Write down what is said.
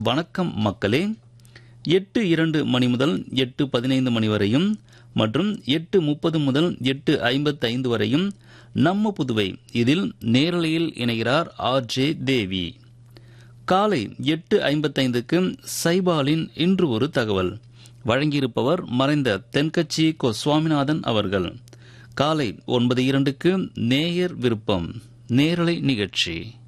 வணக்கம் மக்களே. 8:02 மணி முதல் 8:15 மணி வரையும் மற்றும் 8:30 முதல் 8:55 வரையும் நம்ம புதுவை இதில் நேரலையில் இணைகிறார் ஆர்ஜே தேவி. காலை 8:55க்கு சைபாலின் இன்று ஒரு தகவல் வழங்கியிருப்பவர் மறைந்த தென்கட்சி கோ சுவாமிநாதன் அவர்கள். காலை 9:02க்கு நேயர் விருப்பம் நேரலை நிகழ்ச்சி.